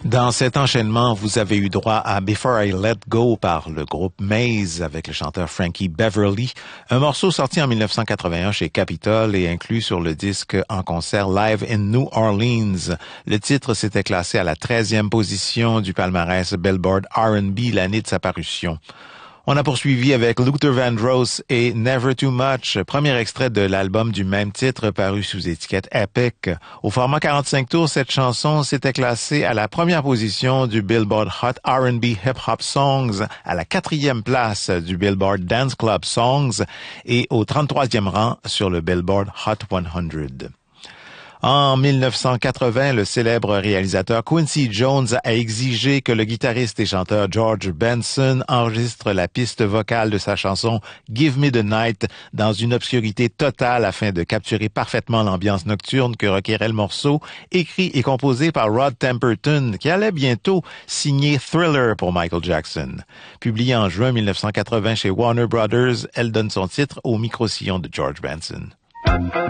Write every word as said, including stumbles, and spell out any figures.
Dans cet enchaînement, vous avez eu droit à Before I Let Go par le groupe Maze avec le chanteur Frankie Beverly, un morceau sorti en mille neuf cent quatre-vingt-un chez Capitol et inclus sur le disque en concert Live in New Orleans. Le titre s'était classé à la treizième position du palmarès Billboard R and B l'année de sa parution. On a poursuivi avec Luther Vandross et Never Too Much, premier extrait de l'album du même titre paru sous étiquette Epic. Au format quarante-cinq tours, cette chanson s'était classée à la première position du Billboard Hot R and B Hip Hop Songs, à la quatrième place du Billboard Dance Club Songs et au trente-troisième rang sur le Billboard Hot cent. En mille neuf cent quatre-vingts, le célèbre réalisateur Quincy Jones a exigé que le guitariste et chanteur George Benson enregistre la piste vocale de sa chanson Give Me the Night dans une obscurité totale afin de capturer parfaitement l'ambiance nocturne que requérait le morceau, écrit et composé par Rod Temperton, qui allait bientôt signer Thriller pour Michael Jackson. Publiée en juin mille neuf cent quatre-vingts chez Warner Brothers, elle donne son titre au micro-sillon de George Benson.